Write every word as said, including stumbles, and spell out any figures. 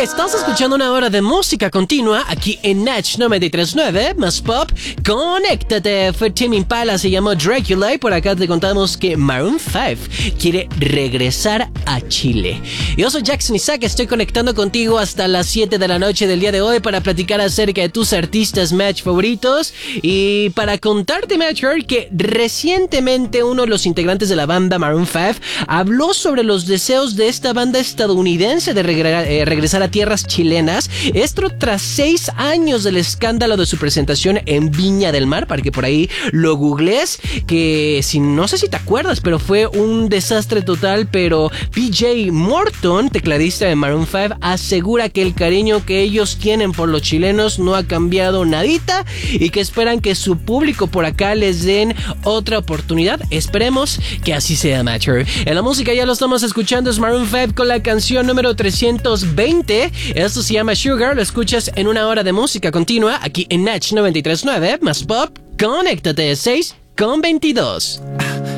Estás escuchando una hora de música continua aquí en Natch noventa y tres punto nueve, más pop. Conéctate. Fue Tame Impala, se llamó Dracula. Y por acá te contamos que Maroon cinco quiere regresar a Chile. Yo soy Jackson Isaac, estoy conectando contigo hasta las siete de la noche del día de hoy para platicar acerca de tus artistas match favoritos y para contarte, Matcher, que recientemente uno de los integrantes de la banda Maroon cinco habló sobre los deseos de esta banda estadounidense de regre- eh, regresar a tierras chilenas. Esto tras seis años del escándalo de su presentación en Viña del Mar, para que por ahí lo googlees, que si no sé si te acuerdas, pero fue un desastre total. Pero P J Morton, tecladista de Maroon cinco, asegura que el cariño que ellos tienen por los chilenos no ha cambiado nadita y que esperan que su público por acá les den otra oportunidad. Esperemos que así sea, Matcher. En la música ya lo estamos escuchando, es Maroon cinco con la canción número trescientos veinte. Esto se llama Sugar, lo escuchas en una hora de música continua aquí en Natch noventa y tres punto nueve, más pop. Conéctate, seis con veintidós.